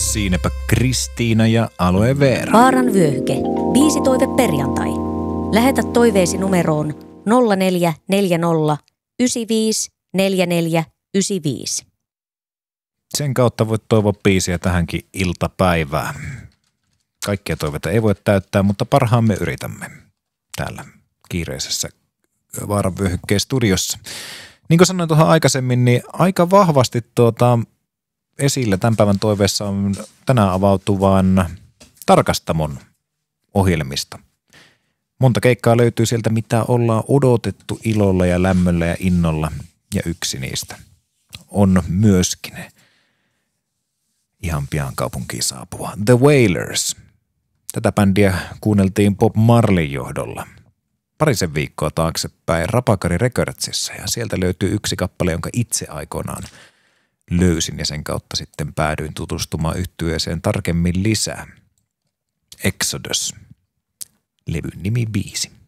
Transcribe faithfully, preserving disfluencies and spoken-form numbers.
Siinäpä Kristiina ja Aloe Vera. Vaaran vyöhyke. Viisi toive perjantai. Lähetä toiveesi numeroon nolla neljä neljä nolla yhdeksän viisi neljä neljä yhdeksän viisi. Sen kautta voit toivoa biisiä tähänkin iltapäivään. Kaikkia toiveita ei voi täyttää, mutta parhaamme yritämme täällä kiireisessä Vaaran vyöhykkeen studiossa. Niin kuin sanoin tuohon aikaisemmin, niin aika vahvasti tuota esillä tämän päivän toiveessa on tänään avautuvan Tarkastamon ohjelmista. Monta keikkaa löytyy sieltä, mitä ollaan odotettu ilolla ja lämmöllä ja innolla, ja yksi niistä on myöskin ihan pian kaupunkiin saapuva The Wailers. Tätä bändiä kuunneltiin Bob Marleyn johdolla parisen viikkoa taaksepäin Rapakari Recordsissa, ja sieltä löytyy yksi kappale, jonka itse aikoinaan löysin ja sen kautta sitten päädyin tutustumaan yhtyeeseen tarkemmin lisää. Exodus, levyn nimi biisi.